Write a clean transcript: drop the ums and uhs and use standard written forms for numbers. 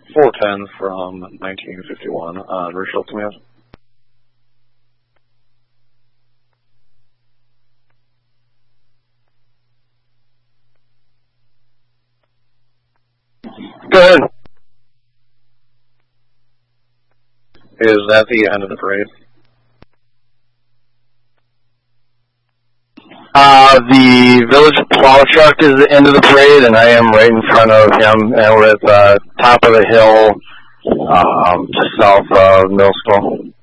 410 from 1951 on Rochelle Command. Go ahead. Is that the end of the parade? The village plow truck is the end of the parade, and I am right in front of him, and we're at the top of the hill, just south of Middle School.